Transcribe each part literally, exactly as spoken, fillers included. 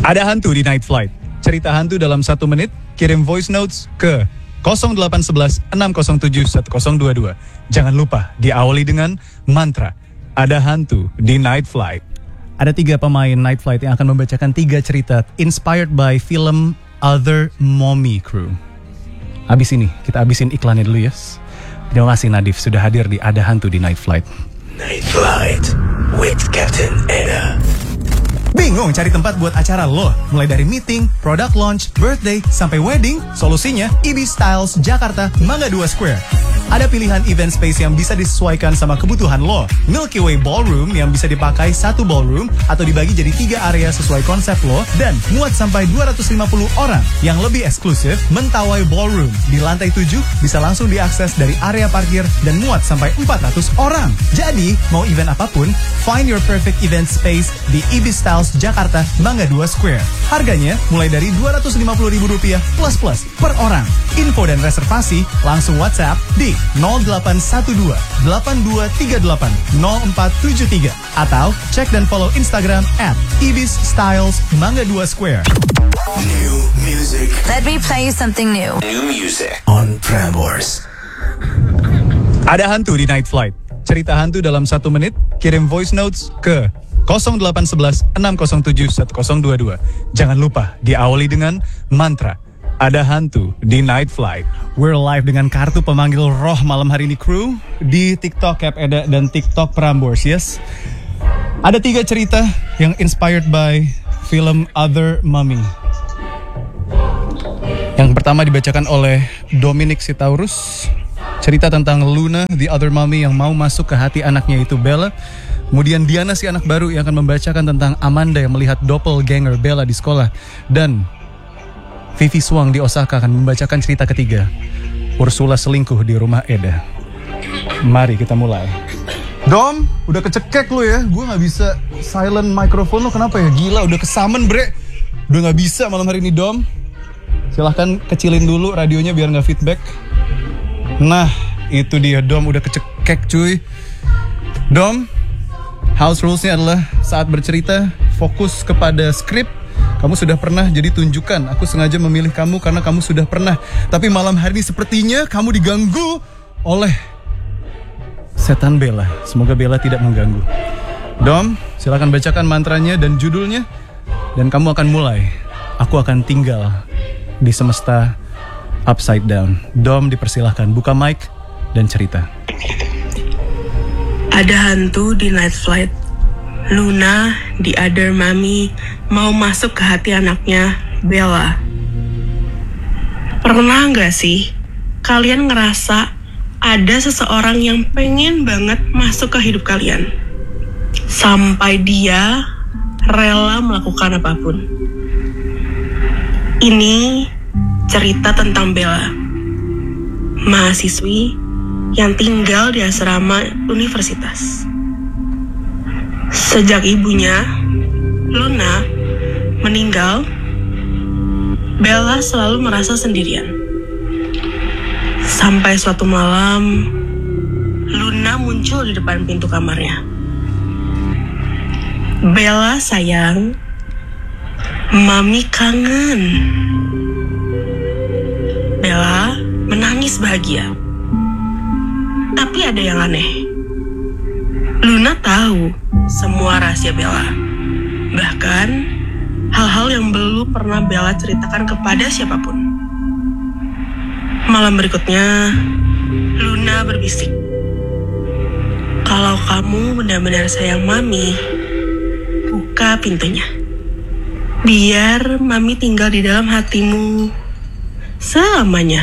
Ada hantu di Night Flight. Cerita hantu dalam satu menit, kirim voice notes ke nol delapan satu satu enam nol tujuh satu nol dua dua. Jangan lupa diawali dengan mantra. Ada hantu di Night Flight. Ada tiga pemain Night Flight yang akan membacakan tiga cerita inspired by film Other Mommy Crew. Abis ini, kita abisin iklannya dulu ya. Yes? Terima kasih Nadif sudah hadir di Ada Hantu di Night Flight. Night Flight with Captain Eda. Bingung cari tempat buat acara lo? Mulai dari meeting, product launch, birthday, sampai wedding, solusinya Ibis Styles Jakarta Mangga dua Square. Ada pilihan event space yang bisa disesuaikan sama kebutuhan lo. Milky Way Ballroom yang bisa dipakai satu ballroom atau dibagi jadi tiga area sesuai konsep lo. Dan muat sampai dua ratus lima puluh orang. Yang lebih eksklusif, Mentawai Ballroom. Di lantai tujuh bisa langsung diakses dari area parkir dan muat sampai empat ratus orang. Jadi, mau event apapun, find your perfect event space di Ibis Styles Jakarta Mangga dua Square. Harganya mulai dari dua ratus lima puluh ribu rupiah plus plus per orang. Info dan reservasi langsung WhatsApp di nol delapan satu dua delapan dua tiga delapan nol empat tujuh tiga atau cek dan follow Instagram at Ibis Styles Mangga dua Square. New music. Let me play you something new. New music on Prambors. Ada hantu di Night Flight. Cerita hantu dalam satu menit, kirim voice notes ke nol delapan satu satu enam nol tujuh satu nol dua dua. Jangan lupa diawali dengan mantra. Ada hantu di Night Flight. We're live dengan kartu pemanggil roh malam hari ini kru di TikTok Cap Eda dan TikTok Prambors, yes. Ada tiga cerita yang inspired by film Other Mommy. Yang pertama dibacakan oleh Dominic Sitaurus. Cerita tentang Luna, the other mommy yang mau masuk ke hati anaknya itu Bella. Kemudian Diana si anak baru yang akan membacakan tentang Amanda yang melihat doppelganger Bella di sekolah. Dan Vivi Swang di Osaka akan membacakan cerita ketiga, Ursula selingkuh di rumah Eda. Mari kita mulai. Dom, udah kecekek lo ya. Gue gak bisa silent microphone lo, kenapa ya? Gila, udah kesamen bre. Udah gak bisa malam hari ini Dom. Silahkan kecilin dulu radionya biar gak feedback. Nah, itu dia Dom, udah kecekek cuy. Dom, house rules-nya adalah saat bercerita, fokus kepada skrip. Kamu sudah pernah, jadi tunjukkan. Aku sengaja memilih kamu karena kamu sudah pernah. Tapi malam hari ini sepertinya kamu diganggu oleh setan Bella. Semoga Bella tidak mengganggu. Dom, silakan bacakan mantranya dan judulnya. Dan kamu akan mulai. Aku akan tinggal di semesta upside down. Dom, dipersilahkan buka mic dan cerita. Ada hantu di Night Flight. Luna, the other mommy, mau masuk ke hati anaknya, Bella. Pernah gak sih kalian ngerasa ada seseorang yang pengen banget masuk ke hidup kalian? Sampai dia rela melakukan apapun. Ini cerita tentang Bella, mahasiswi yang tinggal di asrama universitas. Sejak ibunya, Luna, meninggal, Bella selalu merasa sendirian. Sampai suatu malam, Luna muncul di depan pintu kamarnya. Bella sayang, Mami kangen. Bella menangis bahagia. Tapi ada yang aneh. Luna tahu semua rahasia Bella. Bahkan hal-hal yang belum pernah Bella ceritakan kepada siapapun. Malam berikutnya, Luna berbisik. Kalau kamu benar-benar sayang Mami, buka pintunya. Biar Mami tinggal di dalam hatimu selamanya.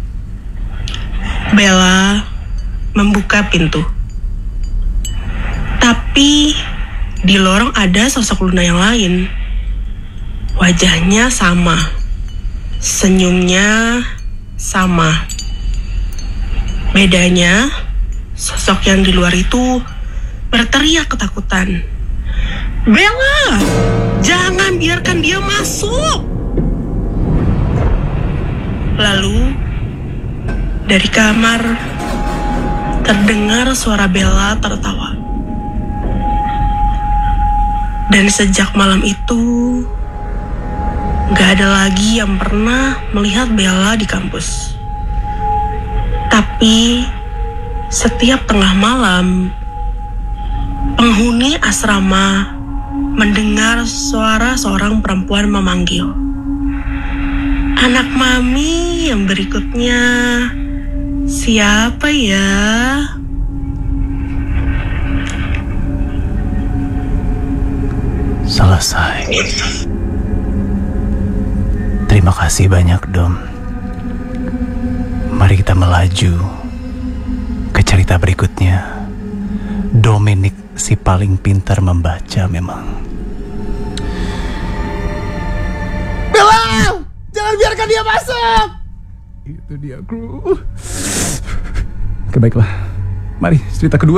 Bella membuka pintu. Tapi di lorong ada sosok Luna yang lain. Wajahnya sama, senyumnya sama. Bedanya, sosok yang di luar itu berteriak ketakutan. Bella, jangan biarkan dia masuk. Lalu, dari kamar terdengar suara Bella tertawa. Dan sejak malam itu, Gak ada lagi yang pernah melihat Bella di kampus. Tapi setiap tengah malam, penghuni asrama mendengar suara seorang perempuan memanggil, "Anak mami yang berikutnya siapa ya?" Selesai. Terima kasih banyak, Dom. Mari kita melaju ke cerita berikutnya. Dominic si paling pintar membaca memang. Bella! Jangan biarkan dia masuk! Itu dia, kru. Oke, baiklah. Mari, cerita kedua.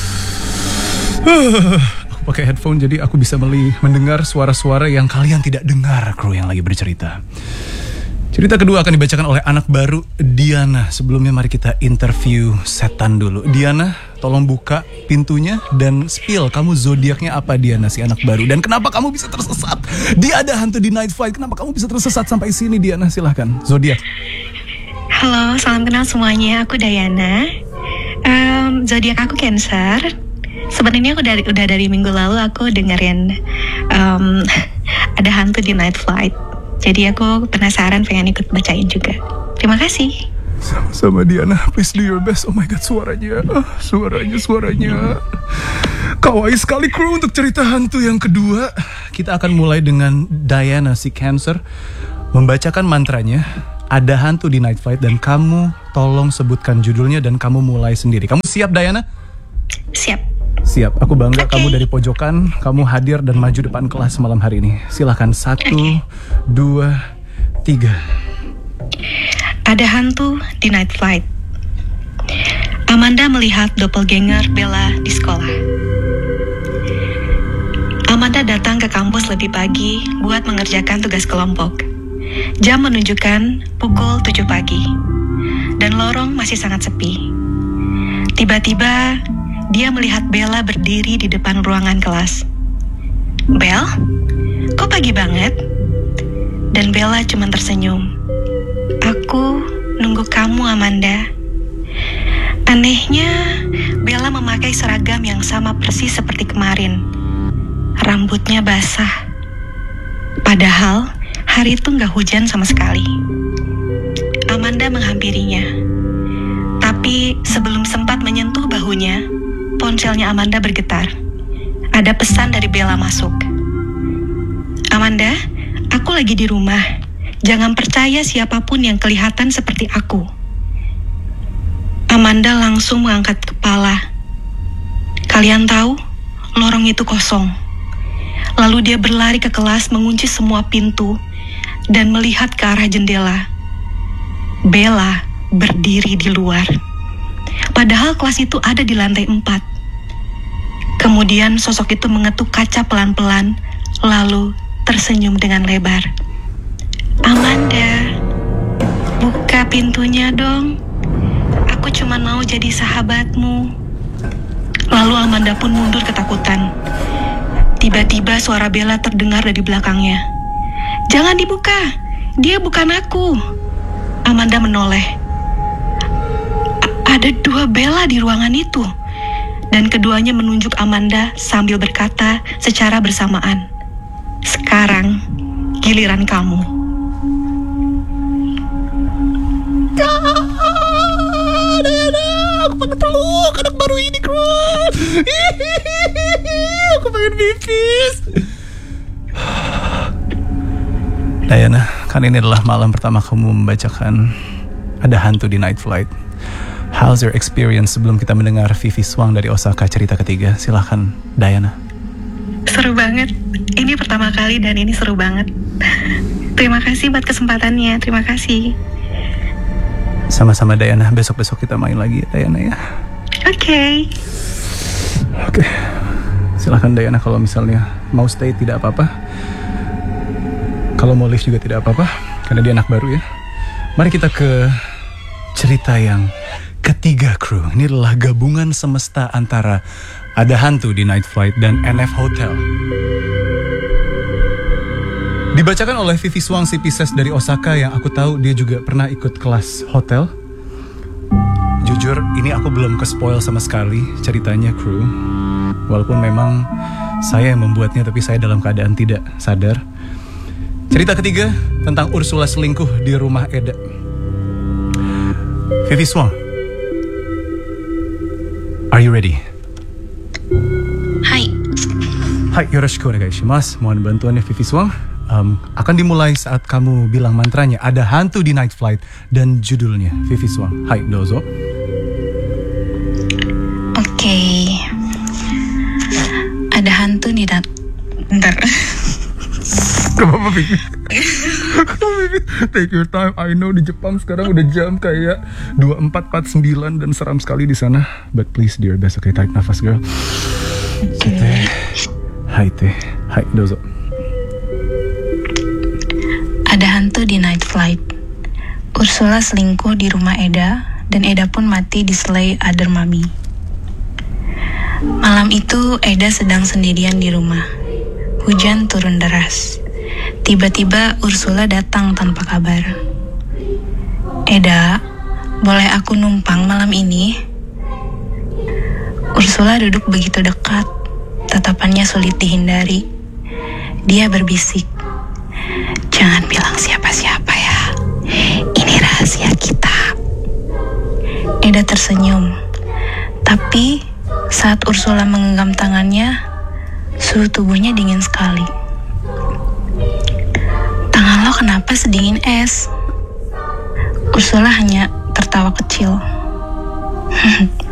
Aku pakai headphone jadi aku bisa meli- mendengar suara-suara yang kalian tidak dengar, kru yang lagi bercerita. Cerita kedua akan dibacakan oleh anak baru, Diana. Sebelumnya mari kita interview setan dulu. Diana, tolong buka pintunya dan spill kamu zodiaknya apa, Diana, si anak baru. Dan kenapa kamu bisa tersesat? Dia ada hantu di Night Flight. Kenapa kamu bisa tersesat sampai sini, Diana? Silahkan, zodiak. Halo, salam kenal semuanya. Aku Diana. Um, zodiak aku Cancer. Sebenarnya aku dari udah dari minggu lalu aku dengerin um, ada hantu di Night Flight. Jadi aku penasaran, pengen ikut bacain juga. Terima kasih. Sama-sama, Diana, please do your best. Oh my god, suaranya, ah, suaranya, suaranya kawaii sekali, kru. Untuk cerita hantu yang kedua, kita akan mulai dengan Diana si Cancer membacakan mantranya. Ada hantu di Night Flight dan kamu tolong sebutkan judulnya dan kamu mulai sendiri. Kamu siap, Diana? Siap. Siap, aku bangga Okay. kamu dari pojokan, kamu hadir dan maju depan kelas malam hari ini. Silahkan, satu, Okay. dua, tiga. Ada hantu di Night Flight. Amanda melihat doppelganger Bella di sekolah. Amanda datang ke kampus lebih pagi buat mengerjakan tugas kelompok. Jam menunjukkan pukul tujuh pagi. Dan lorong masih sangat sepi. Tiba-tiba, dia melihat Bella berdiri di depan ruangan kelas. "Bel, kok pagi banget?" Dan Bella cuma tersenyum. "Aku nunggu kamu, Amanda." Anehnya, Bella memakai seragam yang sama persis seperti kemarin. Rambutnya basah. Padahal, hari itu nggak hujan sama sekali. Amanda menghampirinya. Tapi sebelum sempat menyentuh bahunya, ponselnya Amanda bergetar. Ada pesan dari Bella masuk. "Amanda, aku lagi di rumah. Jangan percaya siapapun yang kelihatan seperti aku." Amanda langsung mengangkat kepala. Kalian tahu, lorong itu kosong. Lalu dia berlari ke kelas mengunci semua pintu dan melihat ke arah jendela. Bella berdiri di luar. Padahal kelas itu ada di lantai empat. Kemudian sosok itu mengetuk kaca pelan-pelan, lalu tersenyum dengan lebar. "Amanda, buka pintunya dong. Aku cuma mau jadi sahabatmu." Lalu Amanda pun mundur ketakutan. Tiba-tiba suara Bella terdengar dari belakangnya. "Jangan dibuka, dia bukan aku." Amanda menoleh. A- ada dua Bella di ruangan itu. Dan keduanya menunjuk Amanda sambil berkata secara bersamaan, "Sekarang giliran kamu." Diana, aku pengen peluk anak baru ini, kru. Aku pengen pipis. Diana, kan ini adalah malam pertama kamu membacakan Ada Hantu di Night Flight. How's your experience sebelum kita mendengar Vivi Swang dari Osaka cerita ketiga? Silahkan, Diana. Seru banget. Ini pertama kali dan ini seru banget. Terima kasih buat kesempatannya. Terima kasih. Sama-sama, Diana. Besok-besok kita main lagi, Diana, ya. Oke. Okay. Oke. Silahkan, Diana, kalau misalnya mau stay tidak apa-apa. Kalau mau leave juga tidak apa-apa, karena dia anak baru ya. Mari kita ke cerita yang ketiga, kru. Ini adalah gabungan semesta antara Ada Hantu di Night Flight dan N F Hotel. Dibacakan oleh Vivi Swang, si Pisces dari Osaka yang aku tahu dia juga pernah ikut kelas hotel. Jujur, ini aku belum ke-spoil sama sekali ceritanya, kru. Walaupun memang saya yang membuatnya, tapi saya dalam keadaan tidak sadar. Cerita ketiga tentang Ursula selingkuh di rumah Eda. Vivi Swang, are you ready? Hai. Hai, yoroshiku onegai shimasu. Mohon bantuannya Vivi Swang. Um, akan dimulai saat kamu bilang mantranya. Ada hantu di Night Flight dan judulnya. Vivi Swang. Hai, dozo. Oke. Okay. Ada hantu di dat. Bentar. Gak apa-apa, Vivi. Take your time. I know di Jepang sekarang udah jam kayak dua puluh empat empat puluh sembilan dan seram sekali di sana. But please do your best. Okay, tarik nafas, girl. Oke. Okay. Hai, teh. Hai, dozo. Ada hantu di Night Flight. Ursula selingkuh di rumah Eda, dan Eda pun mati di Slay Other Mommy. Malam itu Eda sedang sendirian di rumah. Hujan turun deras. Tiba-tiba Ursula datang tanpa kabar. Eda, boleh aku numpang malam ini? Ursula duduk begitu dekat, tatapannya sulit dihindari. Dia berbisik, "Jangan bilang siapa-siapa ya. Ini rahasia kita." Eda tersenyum. Tapi saat Ursula menggenggam tangannya, suhu tubuhnya dingin sekali. "Tangan lo kenapa sedingin es?" Ursula hanya tertawa kecil.